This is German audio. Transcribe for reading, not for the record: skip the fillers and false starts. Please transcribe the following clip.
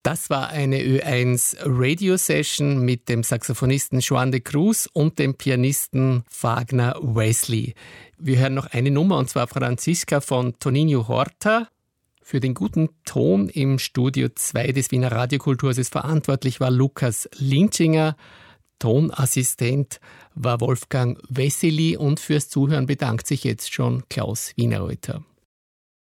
Das war eine Ö1 Radio Session mit dem Saxophonisten Juan de Cruz und dem Pianisten Wagner Wesley. Wir hören noch eine Nummer, und zwar Franziska von Toninho Horta. Für den guten Ton im Studio 2 des Wiener Radiokulturhauses verantwortlich war Lukas Linschinger. Tonassistent war Wolfgang Wessely und fürs Zuhören bedankt sich jetzt schon Klaus Wienerreuter.